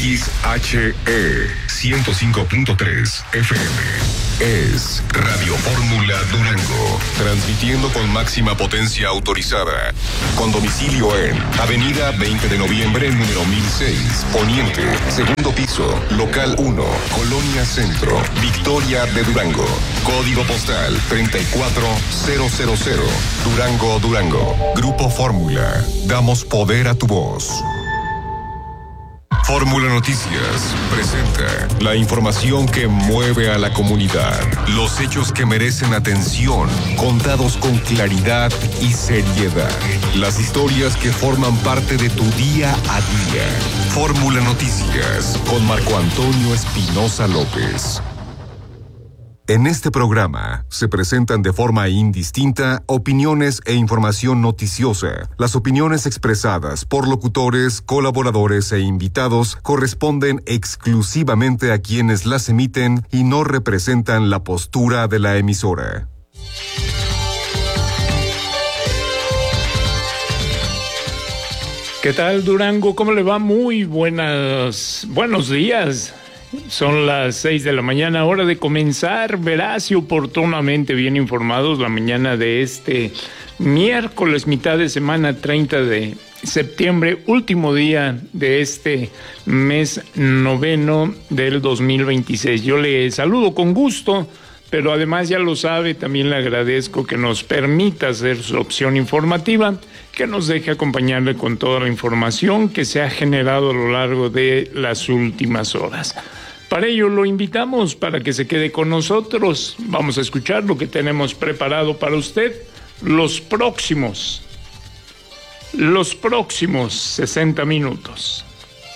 XHE 105.3 FM. Es Radio Fórmula Durango, transmitiendo con máxima potencia autorizada, con domicilio en Avenida 20 de Noviembre, número 1006, Poniente, segundo piso, local 1, Colonia Centro, Victoria de Durango. Código postal 34000, Durango, Durango. Grupo Fórmula, damos poder a tu voz. Fórmula Noticias presenta la información que mueve a la comunidad, los hechos que merecen atención, contados con claridad y seriedad, las historias que forman parte de tu día a día. Fórmula Noticias con Marco Antonio Espinosa López. En este programa se presentan de forma indistinta opiniones e información noticiosa. Las opiniones expresadas por locutores, colaboradores e invitados corresponden exclusivamente a quienes las emiten y no representan la postura de la emisora. ¿Qué tal, Durango? ¿Cómo le va? Muy buenos días. Son las 6 de la mañana, hora de comenzar veraz y oportunamente bien informados la mañana de este miércoles, mitad de semana, 30 de septiembre, último día de este mes noveno del 2026. Yo le saludo con gusto, pero además ya lo sabe, también le agradezco que nos permita ser su opción informativa, que nos deje acompañarle con toda la información que se ha generado a lo largo de las últimas horas. Para ello lo invitamos para que se quede con nosotros. Vamos a escuchar lo que tenemos preparado para usted los próximos 60 minutos.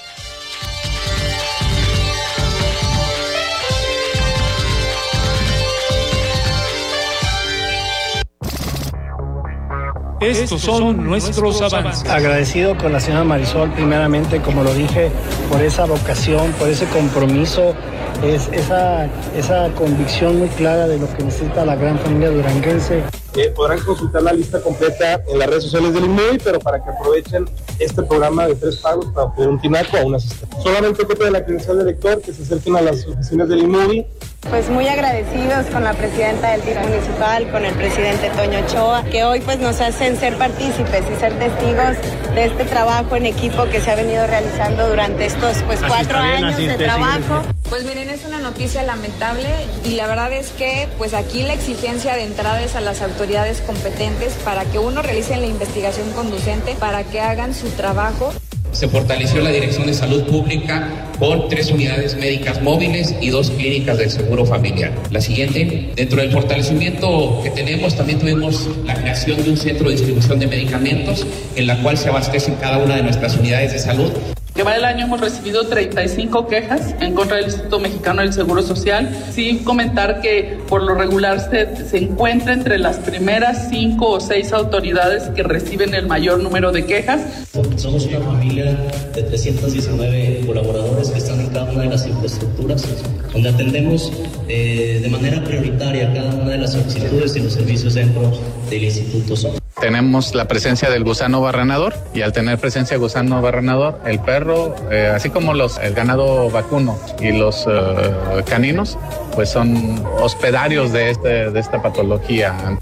Estos son nuestros avances. Agradecido con la señora Marisol, primeramente, como lo dije, por esa vocación, por ese compromiso, esa convicción muy clara de lo que necesita la gran familia duranguense. Podrán consultar la lista completa en las redes sociales del INMUBI, pero para que aprovechen este programa de 3 pagos para poder un tinaco a un asistente. Solamente copia de la credencial del lector, que se acerquen a las oficinas del INMUBI. Pues muy agradecidos con la presidenta del DIF municipal, con el presidente Toño Ochoa, que hoy pues nos hacen ser partícipes y ser testigos de este trabajo en equipo que se ha venido realizando durante estos 4 años de trabajo. Pues miren, es una noticia lamentable y la verdad es que pues aquí la exigencia de entrada es a las autoridades competentes para que uno realice la investigación conducente, para que hagan su trabajo. Se fortaleció la Dirección de Salud Pública con 3 unidades médicas móviles y 2 clínicas del Seguro Familiar. La siguiente, dentro del fortalecimiento que tenemos, también tuvimos la creación de un centro de distribución de medicamentos en la cual se abastecen cada una de nuestras unidades de salud. Que va el año hemos recibido 35 quejas en contra del Instituto Mexicano del Seguro Social. Sí comentar que por lo regular se encuentra entre las primeras 5 o 6 autoridades que reciben el mayor número de quejas. Somos una familia de 319 colaboradores que están en cada una de las infraestructuras, donde atendemos de manera prioritaria cada una de las solicitudes y los servicios dentro del Instituto. Tenemos la presencia del gusano barrenador y al tener presencia de gusano barrenador, el perro, así como el ganado vacuno y los caninos, pues son hospedarios de esta patología.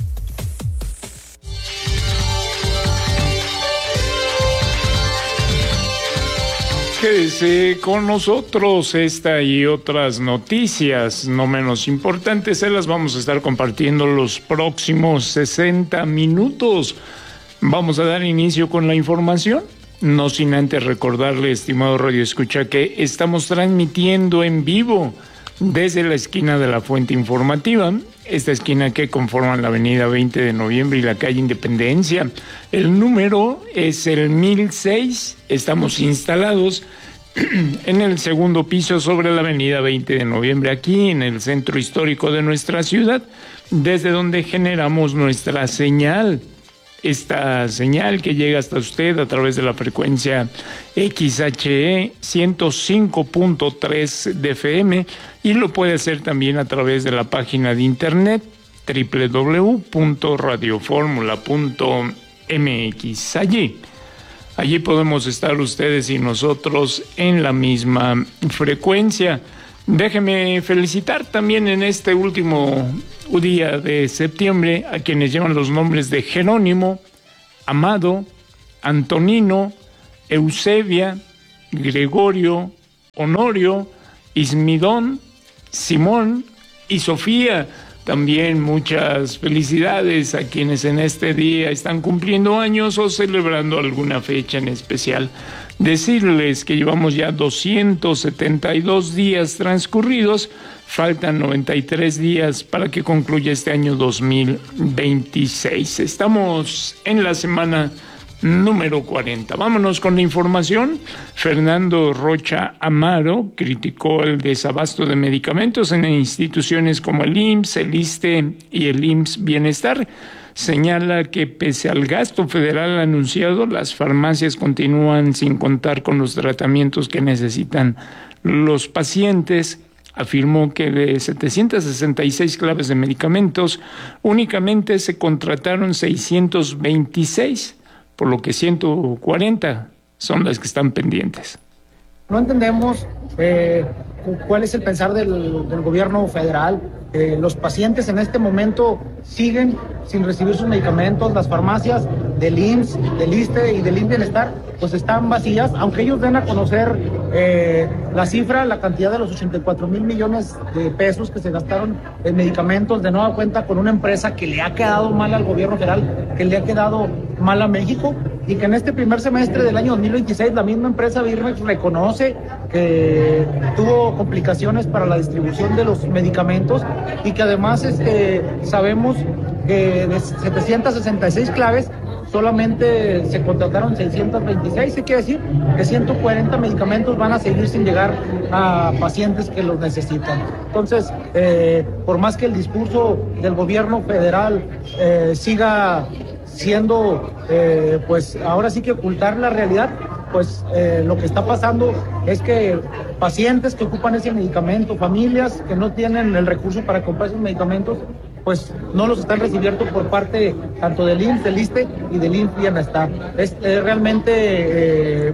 Quédese con nosotros, esta y otras noticias no menos importantes se las vamos a estar compartiendo los próximos 60 minutos. Vamos a dar inicio con la información, no sin antes recordarle, estimado radioescucha, que estamos transmitiendo en vivo desde la esquina de la Fuente Informativa, esta esquina que conforma la avenida 20 de noviembre y la calle Independencia. El número es el 1006, estamos instalados en el segundo piso sobre la avenida 20 de noviembre, aquí en el centro histórico de nuestra ciudad, desde donde generamos nuestra señal. Esta señal que llega hasta usted a través de la frecuencia XHE 105.3 de FM y lo puede hacer también a través de la página de internet www.radioformula.mx. Allí podemos estar ustedes y nosotros en la misma frecuencia. Déjeme felicitar también en este último día de septiembre a quienes llevan los nombres de Jerónimo, Amado, Antonino, Eusebia, Gregorio, Honorio, Ismidón, Simón y Sofía. También muchas felicidades a quienes en este día están cumpliendo años o celebrando alguna fecha en especial. Decirles que llevamos ya 272 días transcurridos, faltan 93 días para que concluya este año 2026. Estamos en la semana número 40. Vámonos con la información. Fernando Rocha Amaro criticó el desabasto de medicamentos en instituciones como el IMSS, el ISSSTE y el IMSS Bienestar. Señala que pese al gasto federal anunciado, las farmacias continúan sin contar con los tratamientos que necesitan los pacientes. Afirmó que de 766 claves de medicamentos, únicamente se contrataron 626, por lo que 140 son las que están pendientes. No entendemos cuál es el pensar del gobierno federal. Los pacientes en este momento siguen sin recibir sus medicamentos. Las farmacias del IMSS, del ISSSTE y del IMSS Bienestar pues están vacías, aunque ellos den a conocer la cifra, la cantidad de los 84,000 millones de pesos que se gastaron en medicamentos, de nueva cuenta con una empresa que le ha quedado mal al gobierno federal, que le ha quedado mal a México, y que en este primer semestre del año 2026 la misma empresa Birmex reconoce que tuvo complicaciones para la distribución de los medicamentos y que además sabemos que de 766 claves solamente se contrataron 626, ¿qué quiere decir? Que 140 medicamentos van a seguir sin llegar a pacientes que los necesitan. Entonces, por más que el discurso del gobierno federal siga siendo, pues ahora sí que ocultar la realidad, pues lo que está pasando es que pacientes que ocupan ese medicamento, familias que no tienen el recurso para comprar esos medicamentos, pues no los están recibiendo por parte tanto del IMSS, del ISSSTE y del IMSS Bienestar. Es realmente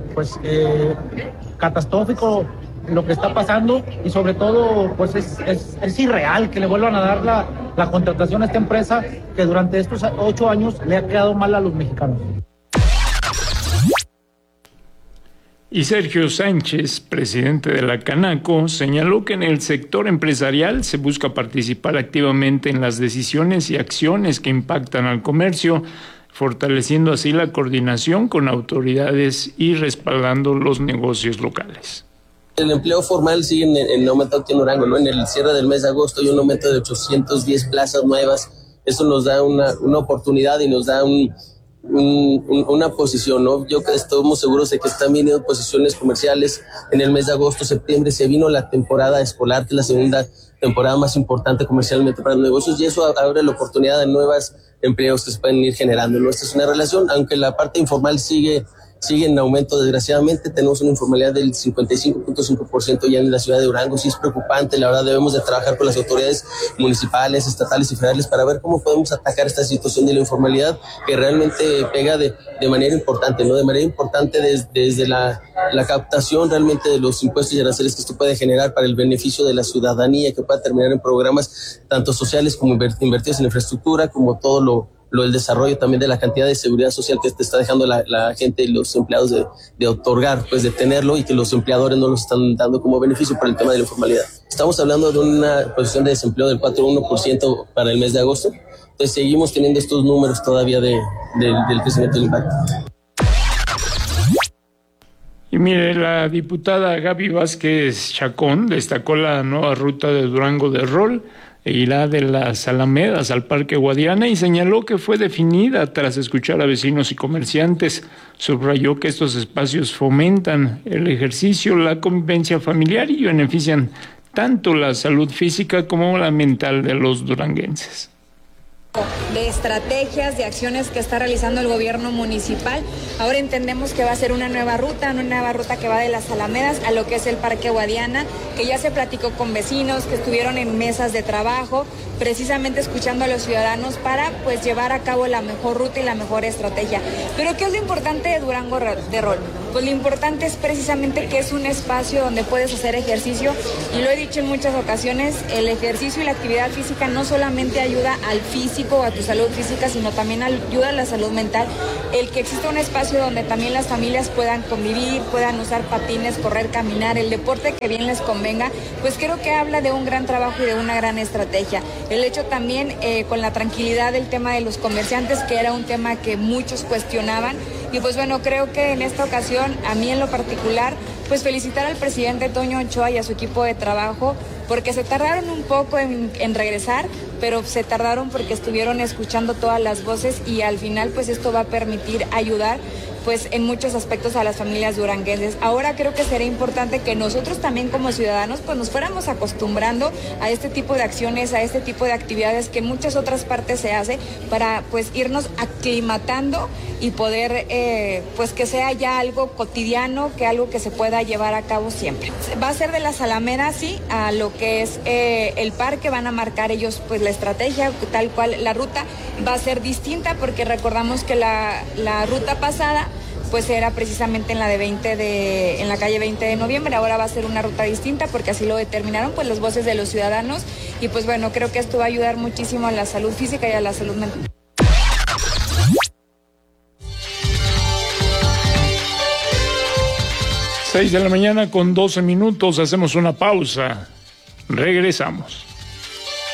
catastrófico lo que está pasando y sobre todo pues es irreal que le vuelvan a dar la contratación a esta empresa que durante estos 8 años le ha quedado mal a los mexicanos. Y Sergio Sánchez, presidente de la Canaco, señaló que en el sector empresarial se busca participar activamente en las decisiones y acciones que impactan al comercio, fortaleciendo así la coordinación con autoridades y respaldando los negocios locales. El empleo formal sigue en aumento aquí en Durango, ¿no? En el cierre del mes de agosto hay un aumento de 810 plazas nuevas. Eso nos da una oportunidad y nos da una posición, ¿no? Yo estamos seguros de que están viniendo posiciones comerciales. En el mes de agosto, septiembre se vino la temporada escolar, que es la segunda temporada más importante comercialmente para los negocios, y eso abre la oportunidad de nuevos empleos que se pueden ir generando, ¿no? Esta es una relación, aunque la parte informal sigue en aumento, desgraciadamente. Tenemos una informalidad del 55.5% ya en la ciudad de Durango. Sí es preocupante, la verdad debemos de trabajar con las autoridades municipales, estatales y federales para ver cómo podemos atacar esta situación de la informalidad que realmente pega de manera importante, ¿no? De manera importante desde la captación realmente de los impuestos y aranceles que esto puede generar para el beneficio de la ciudadanía, que pueda terminar en programas tanto sociales como invertidos en infraestructura, como todo el desarrollo también de la cantidad de seguridad social que te está dejando la gente y los empleados de otorgar, pues de tenerlo, y que los empleadores no los están dando como beneficio por el tema de la informalidad. Estamos hablando de una posición de desempleo del 4.1% para el mes de agosto. Entonces seguimos teniendo estos números todavía del crecimiento del impacto. Y mire, la diputada Gaby Vázquez Chacón destacó la nueva ruta de Durango de Rol e irá de las Alamedas al Parque Guadiana y señaló que fue definida tras escuchar a vecinos y comerciantes. Subrayó que estos espacios fomentan el ejercicio, la convivencia familiar y benefician tanto la salud física como la mental de los duranguenses. de estrategias, de acciones que está realizando el gobierno municipal. Ahora entendemos que va a ser una nueva ruta que va de las Alamedas a lo que es el Parque Guadiana, que ya se platicó con vecinos, que estuvieron en mesas de trabajo, precisamente escuchando a los ciudadanos para pues llevar a cabo la mejor ruta y la mejor estrategia. Pero ¿qué es lo importante de Durango de Rol? Pues lo importante es precisamente que es un espacio donde puedes hacer ejercicio, y lo he dicho en muchas ocasiones, el ejercicio y la actividad física no solamente ayuda al físico o a tu salud física, sino también ayuda a la salud mental. El que exista un espacio donde también las familias puedan convivir, puedan usar patines, correr, caminar, el deporte que bien les convenga, pues creo que habla de un gran trabajo y de una gran estrategia. El hecho también con la tranquilidad del tema de los comerciantes, que era un tema que muchos cuestionaban, y pues bueno, creo que en esta ocasión, a mí en lo particular, pues felicitar al presidente Toño Ochoa y a su equipo de trabajo, porque se tardaron un poco en regresar, pero se tardaron porque estuvieron escuchando todas las voces, y al final pues esto va a permitir ayudar pues en muchos aspectos a las familias duranguenses. Ahora creo que sería importante que nosotros también como ciudadanos pues nos fuéramos acostumbrando a este tipo de acciones, a este tipo de actividades que en muchas otras partes se hace, para pues irnos aclimatando y poder pues que sea ya algo cotidiano, que algo que se pueda llevar a cabo siempre. Va a ser de las Alamedas, sí, a lo que es el parque. Van a marcar ellos pues la estrategia, tal cual la ruta va a ser distinta, porque recordamos que la ruta pasada pues era precisamente en la en la calle 20 de noviembre. Ahora va a ser una ruta distinta porque así lo determinaron pues las voces de los ciudadanos, y pues bueno, creo que esto va a ayudar muchísimo a la salud física y a la salud mental. Seis de la mañana con 12 minutos, hacemos una pausa, regresamos.